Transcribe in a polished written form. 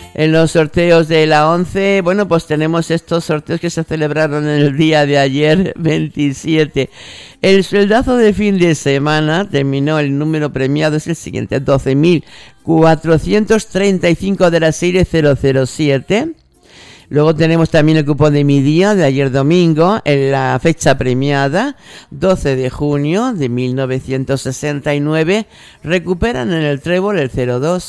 En los sorteos de la 11, bueno, pues tenemos estos sorteos que se celebraron en el día de ayer, 27. El sueldazo de fin de semana terminó, el número premiado es el siguiente, 12.435 de la serie 007. Luego tenemos también el cupón de mi día de ayer domingo, en la fecha premiada, 12 de junio de 1969. Recuperan en el trébol el 02.